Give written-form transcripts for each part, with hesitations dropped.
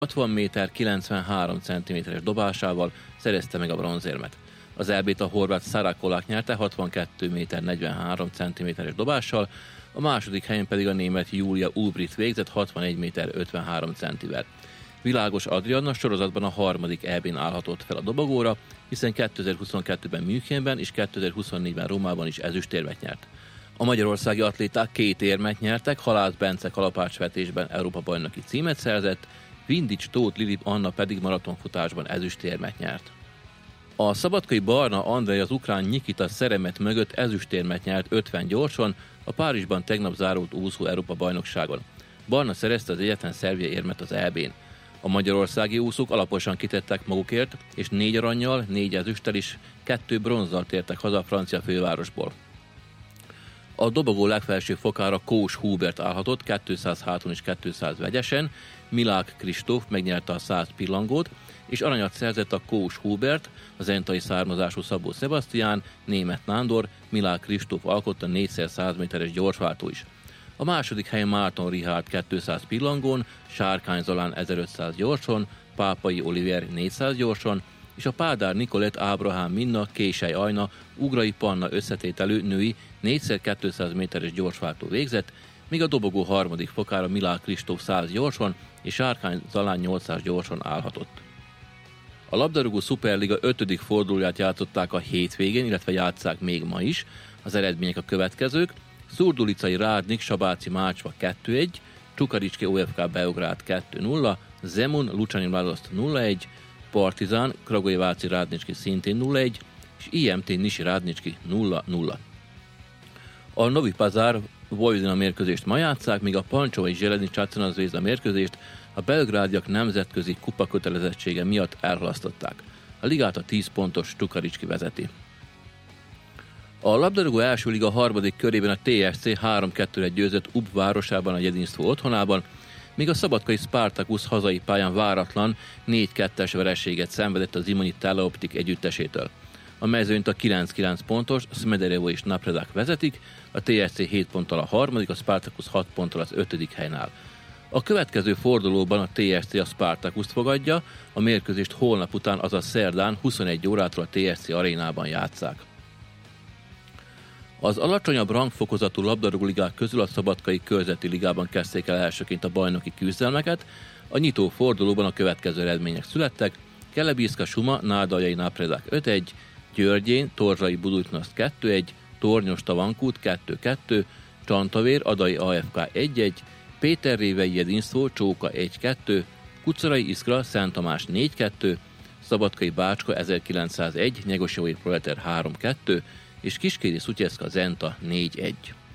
60 méter 93 cm-es dobásával szerezte meg a bronzérmet. Az EB-t a horvát Sara Kolák nyerte 62 méter 43 cm-es dobással, a második helyen pedig a német Julia Ulbricht végzett 61 méter 53 cm-vel. Világos Adrianna sorozatban a harmadik EB-n állhatott fel a dobogóra, hiszen 2022-ben Münchenben és 2024-ben Rómában is ezüstérmet nyert. A magyarországi atléták 2 érmet nyertek, Halász Bence kalapácsvetésben Európa-bajnoki címet szerzett, Vindics Tóth Lili Anna pedig maratonfutásban ezüstérmet nyert. A szabadkai Barna Andrej az ukrán Nikita Szeremet mögött ezüstérmet nyert 50 gyorson a Párizsban tegnap zárult úszó Európa-bajnokságon. Barna szerezte az egyetlen Szerbia érmet az EB-n. A magyarországi úszók alaposan kitettek magukért, és 4 arannyal, 4 ezüsttel is 2 bronzzal tértek haza a francia fővárosból. A dobogó legfelső fokára Kós Hubert állhatott 200 háton és 200 vegyesen, Milák Kristóf megnyerte a 100 pillangót, és aranyat szerzett a Kós Hubert, az zentai származású Szabó Sebastián, Németh Nándor, Milák Kristóf alkotta 4x100 méteres gyorsváltó is. A második helyen Márton Richard 200 pillangón, Sárkány Zolán 1500 gyorson, Pápai Oliver 400 gyorson, és a Pádár Nikolett Ábrahám Minna, Késely Ajna, Ugrai Panna összetételű női 4x200 méteres gyorsváltó végzett, míg a dobogó harmadik fokára Milák Kristóf 100 gyorson és Sárkány Zolán 800 gyorson állhatott. A labdarúgó szuperliga 5. fordulóját játszották a hétvégén, illetve játsszák még ma is. Az eredmények a következők: Szurdulicai Rádnik Sabáci Mácsva 2-1, Csukaricské OFK Beográd 2-0, Zemun Lucsani Mladoszt 0-1, Partizán Kragujeváci Rádnicski szintén 0-1, és IMT Nisi Rádnicski 0-0. A Novi Pazar Vojvodina mérkőzést ma játsszák, míg a Pancsovai Zselezny Csacana Zvezda mérkőzést a belgrádiak nemzetközi kupa kötelezettsége miatt elhalasztották. A ligát a 10 pontos Csukaricski vezeti. A labdarúgó első liga harmadik körében a TSC 3-2-re győzött Ub városában a Jedinstvo otthonában, míg a szabadkai Spartacus hazai pályán váratlan 4-2-es vereséget szenvedett az Zimonyi Teleoptik együttesétől. A mezőnyt a 9-9 pontos Smederevo és Napredak vezetik, a TSC 7 ponttal a harmadik, a Spartacus 6 ponttal az 5. helyen áll. A következő fordulóban a TSC a Spartacust fogadja, a mérkőzést holnap után, azaz szerdán 21 órától a TSC arénában játsszák. Az alacsonyabb rangfokozatú labdarúgó ligák közül a szabadkai körzeti ligában kezdték el elsőként a bajnoki küzdelmeket, a nyitó fordulóban a következő eredmények születtek: Kelebízka Suma Nádaljai Napredak 5-1, Györgyén Torzsai Budutnaszt 2-1, Tornyos Tavankút 2-2, Csantavér Adai AFK 1-1, Péterrévei Jedinstvo Csóka 1-2, Kucarai Iskra Szent Tamás 4-2, Szabadkai Bácska 1901 Nyegosjavai Proleter 3-2, és Kiskéri Szutyeszka Zenta 4-1.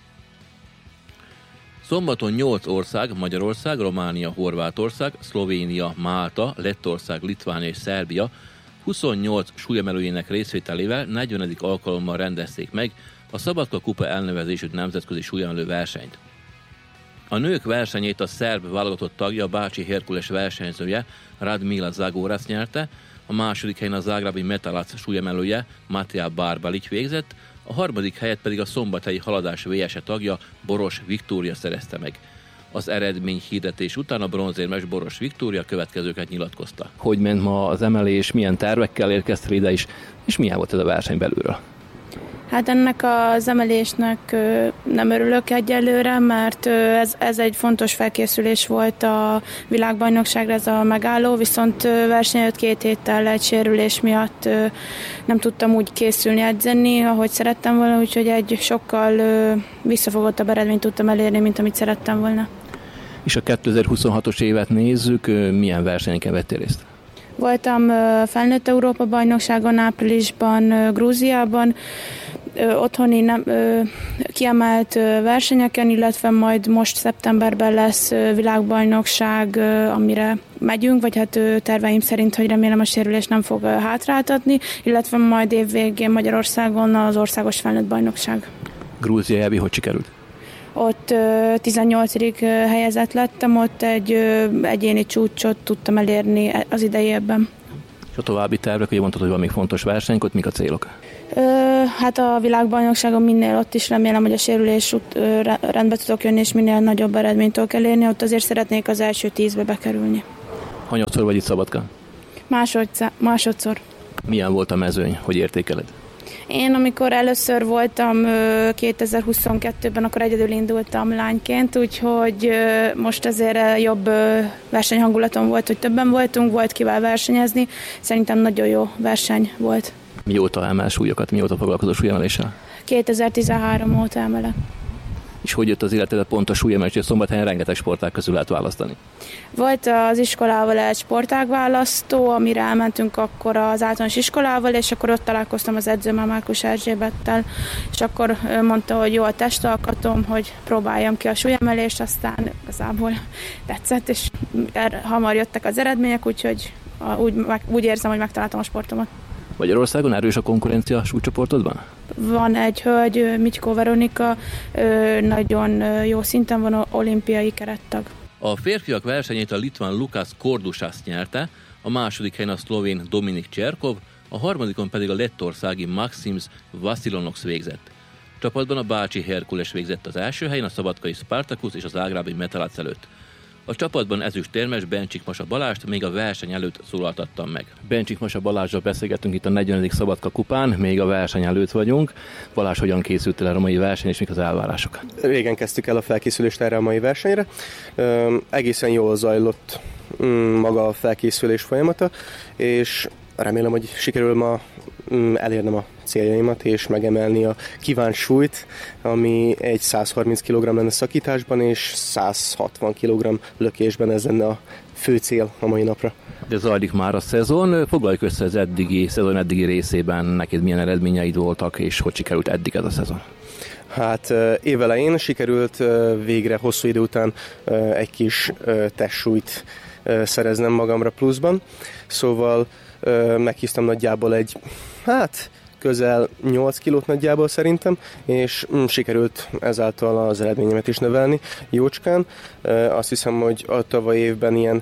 Szombaton 8 ország, Magyarország, Románia, Horvátország, Szlovénia, Málta, Lettország, Litvánia és Szerbia 28 súlyemelőjének részvételével 40. alkalommal rendezték meg a Szabadka Kupa elnevezésű nemzetközi súlyemelő versenyt. A nők versenyét a szerb válogatott tagja, a Bácsi Herkules versenyzője Radmila Zagorac nyerte, a második helyen a zágrábi Metalac súlyemelője Matija Barbalic végzett, a harmadik helyet pedig a szombathelyi Haladás VS tagja Boros Viktória szerezte meg. Az eredmény hirdetés után a bronzérmes Boros Viktória következőket nyilatkozta. Hogy ment ma az emelés, milyen tervekkel érkeztél ide is, és milyen volt ez a verseny belülről? Hát ennek az emelésnek nem örülök egyelőre, mert ez egy fontos felkészülés volt a világbajnokságra, ez a megálló, viszont verseny előtt 2 héttel egy sérülés miatt nem tudtam úgy készülni, edzeni, ahogy szerettem volna, úgyhogy egy sokkal visszafogottabb eredményt tudtam elérni, mint amit szerettem volna. És a 2026-os évet nézzük, milyen versenyeken vettél részt? Voltam felnőtt Európa-bajnokságon áprilisban, Grúziában, otthoni kiemelt versenyeken, illetve majd most szeptemberben lesz világbajnokság, amire megyünk, vagy hát terveim szerint, hogy remélem a sérülés nem fog hátráltatni, illetve majd évvégén Magyarországon az országos felnőtt bajnokság. Grúziában hogy sikerült? Ott 18. helyezett lettem, ott egy egyéni csúcsot tudtam elérni az idejében. És a további tervek, ugye mondtad, hogy van még fontos versenyk, ott mik a célok? Hát a világbajnokságon minél ott is remélem, hogy a sérülés rendbe tudok jönni, és minél nagyobb eredményt tudok elérni, ott azért szeretnék az első 10-be bekerülni. Hanyatszor vagy itt Szabadkán? Másodszor. Milyen volt a mezőny, hogy értékeled? Én amikor először voltam 2022-ben, akkor egyedül indultam lányként, úgyhogy most azért jobb versenyhangulatom volt, hogy többen voltunk, volt kivel versenyezni. Szerintem nagyon jó verseny volt. Mióta emel súlyokat, mióta foglalkozol súlyemeléssel? 2013 óta emelek. És hogy jött az életed pont a súlyemelés, hogy Szombathelyen rengeteg sportág közül lehet választani? Volt az iskolával egy sportágválasztó, amire elmentünk akkor az általános iskolával, és akkor ott találkoztam az edzőmmel, Márkus Erzsébettel, és akkor mondta, hogy jó a testalkatom, hogy próbáljam ki a súlyemelést, aztán igazából tetszett, és hamar jöttek az eredmények, úgyhogy úgy érzem, hogy megtaláltam a sportomat. Magyarországon erős a konkurencia a súlycsoportodban? Van egy hölgy, Mitykó Veronika, nagyon jó szinten van, olimpiai kerettag. A férfiak versenyét a litván Lukas Kordušas nyerte, a második helyen a szlovén Dominik Cserkov, a harmadikon pedig a lettországi Maxims Vasilonox végzett. Csapatban a bácsi Herkules végzett az első helyen, a szabadkai Spartacus és az zágrábi Metalac előtt. A csapatban ezüstérmes Bencsik Masa Balást még a verseny előtt szólaltattam meg. Bencsik Masa Balázsral beszélgettünk itt a 40. Szabadka kupán, még a verseny előtt vagyunk. Balázs, hogyan készült el a mai verseny, és mik az elvárások? Régen kezdtük el a felkészülést erre a mai versenyre. Egészen jól zajlott maga a felkészülés folyamata, és remélem, hogy sikerül ma elérnem a céljaimat, és megemelni a kívánt súlyt, ami egy 130 kg lenne szakításban, és 160 kg lökésben. Ez lenne a fő cél a mai napra. De zajlik már a szezon. Foglaljuk össze az szezon eddigi részében, neked milyen eredményeid voltak, és hogy sikerült eddig ez a szezon? Hát évelején sikerült végre hosszú idő után egy kis testsúlyt szereznem magamra pluszban, szóval meghíztam nagyjából közel 8 kilót nagyjából szerintem, és sikerült ezáltal az eredményemet is növelni jócskán. Azt hiszem, hogy a tavaly évben ilyen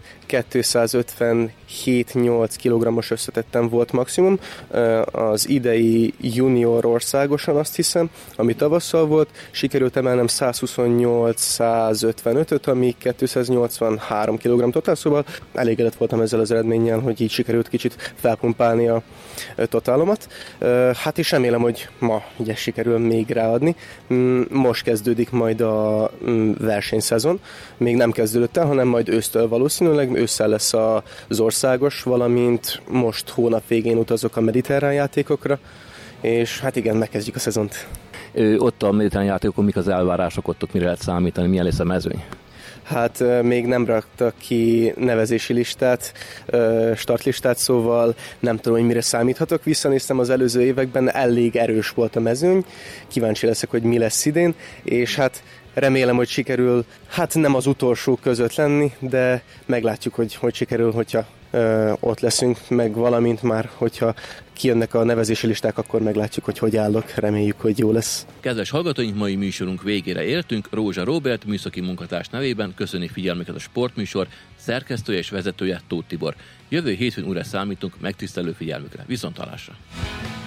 257-8 kg-os összetettem volt maximum. Az idei junior országosan azt hiszem, ami tavasszal volt, sikerült emelnem 128-155-öt, ami 283 kg totál, szóval elégedett voltam ezzel az eredménnyel, hogy így sikerült kicsit felpumpálni a totálomat. Hát és remélem, hogy ma ugye sikerül még ráadni. Most kezdődik majd a versenyszezon. Még nem kezdődött el, hanem majd ősztől valószínűleg. Ősszel lesz az országos, valamint most hónap végén utazok a mediterrán játékokra, és hát igen, megkezdjük a szezont. Ott a mediterrán játékokon mik az elvárások, ott mire lehet számítani, milyen lesz a mezőny? Hát még nem raktak ki nevezési listát, startlistát, szóval nem tudom, hogy mire számíthatok. Visszanéztem az előző években, elég erős volt a mezőny. Kíváncsi leszek, hogy mi lesz idén, és hát remélem, hogy sikerül, hát nem az utolsó között lenni, de meglátjuk, hogy sikerül, hogyha ott leszünk, meg valamint már, hogyha kijönnek a nevezési listák, akkor meglátjuk, hogy állok. Reméljük, hogy jó lesz. Kedves hallgatóink, mai műsorunk végére értünk. Rózsa Róbert, műszaki munkatárs nevében köszöni figyelmüket a sportműsor szerkesztője és vezetője, Tóth Tibor. Jövő hétfőn újra számítunk megtisztelő figyelmükre. Viszonthallásra!